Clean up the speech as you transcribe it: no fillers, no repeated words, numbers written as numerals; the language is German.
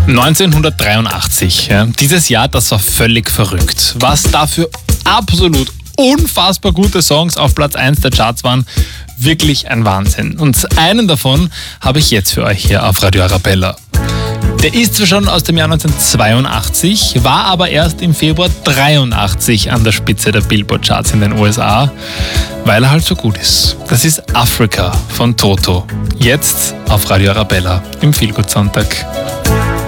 1983, ja, dieses Jahr, das war völlig verrückt. Was da für absolut unfassbar gute Songs auf Platz 1 der Charts waren, wirklich ein Wahnsinn. Und einen davon habe ich jetzt für euch hier auf Radio Arabella. Der ist zwar schon aus dem Jahr 1982, war aber erst im Februar 83 an der Spitze der Billboard-Charts in den USA, weil er halt so gut ist. Das ist Africa von Toto. Jetzt auf Radio Arabella im Feelgood Sonntag.